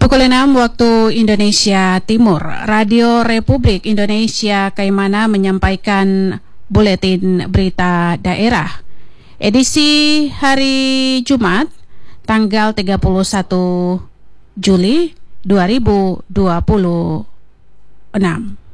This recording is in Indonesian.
Pukul 6 waktu Indonesia Timur, Radio Republik Indonesia Kaimana menyampaikan buletin berita daerah. Edisi hari Jumat, tanggal 31 Juli 2026.